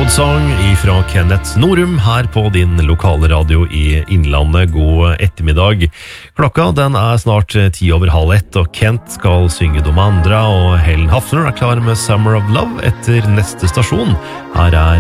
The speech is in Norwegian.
Road Song ifra Kenneth Norum her på din lokale radio i Innlandet. God ettermiddag. Klokka den snart 1:10, og Kent skal synge Dom Andra, og Helen Hafner klar med Summer of Love etter neste stasjon. Her